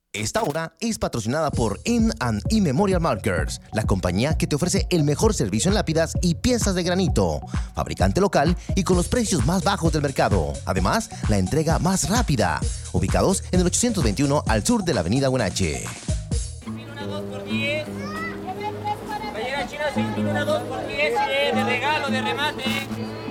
Esta hora es patrocinada por M&E Memorial Markers, la compañía que te ofrece el mejor servicio en lápidas y piezas de granito, fabricante local y con los precios más bajos del mercado. Además, la entrega más rápida, ubicados en el 821 al sur de la avenida Huenache. Una 2x10. Gallera china 6.000, una 2x10, de regalo, de remate.